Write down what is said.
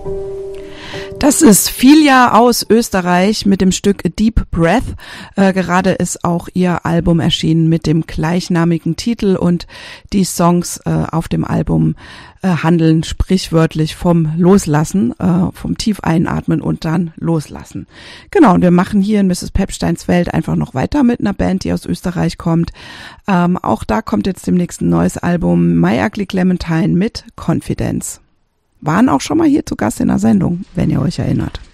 Das ist Filia aus Österreich mit dem Stück A Deep Breath. Gerade ist auch ihr Album erschienen mit dem gleichnamigen Titel und die Songs auf dem Album handeln sprichwörtlich vom Loslassen, vom tief einatmen und dann loslassen. Genau, und wir machen hier in Mrs. Pepsteins Welt einfach noch weiter mit einer Band, die aus Österreich kommt. Auch da kommt jetzt demnächst ein neues Album, My Ugly Clementine mit Confidence. Waren auch schon mal hier zu Gast in der Sendung, wenn ihr euch erinnert.